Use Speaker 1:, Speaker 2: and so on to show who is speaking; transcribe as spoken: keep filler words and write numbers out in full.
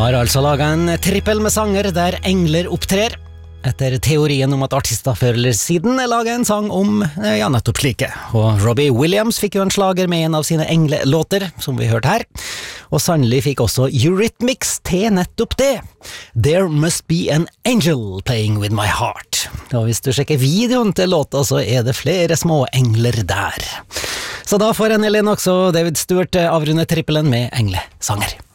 Speaker 1: har altså laget en trippel med sanger der engler opptrer, etter teorien om at artister før eller siden laget en sang om, ja, nettopp slike. Og Robbie Williams fikk jo en slager med en av sine englelåter, som vi hørte her, og sannelig fikk også Eurythmics til nettopp det. There must be an angel playing with my heart. Og hvis du sjekker videoen til låta, så er det flere små engler der. Så da får Annie Lennox og David Stewart avrunde trippelen med englesanger.